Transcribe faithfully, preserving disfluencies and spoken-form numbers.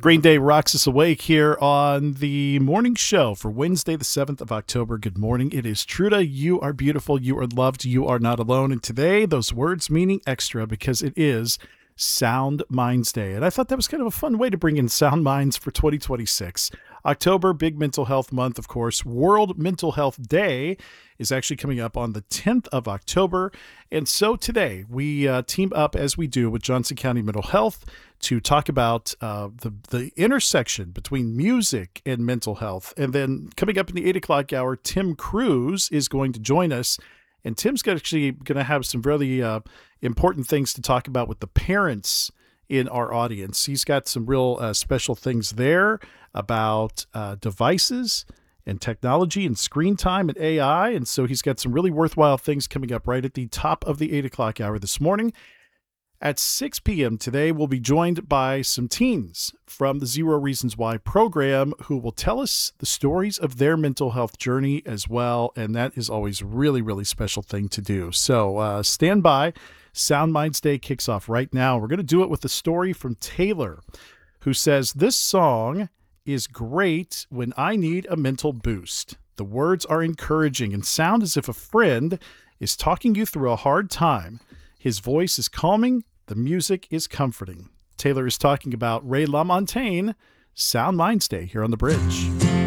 Green Day rocks us awake here on the morning show for Wednesday, the seventh of October. Good morning. It is Truda. You are beautiful. You are loved. You are not alone. And today, those words meaning extra because it is Sound Minds Day. And I thought that was kind of a fun way to bring in Sound Minds for twenty twenty-six. October, big mental health month, of course. World Mental Health Day is actually coming up on the tenth of October. And so today we uh, team up, as we do, with Johnson County Mental Health to talk about uh, the, the intersection between music and mental health. And then coming up in the eight o'clock hour, Tim Cruz is going to join us. And Tim's actually going to have some really uh, important things to talk about with the parents in our audience. He's got some real uh, special things there about uh, devices and technology and screen time and A I. And so he's got some really worthwhile things coming up right at the top of the eight o'clock hour this morning. At six p.m. today, we'll be joined by some teens from the Zero Reasons Why program who will tell us the stories of their mental health journey as well. And that is always a really, really special thing to do. So uh, stand by. Sound Minds Day kicks off right now. We're going to do it with a story from Taylor, who says, "This song is great when I need a mental boost. The words are encouraging and sound as if a friend is talking you through a hard time. His voice is calming. The music is comforting." Taylor is talking about Ray LaMontagne, Sound Minds Day here on The Bridge.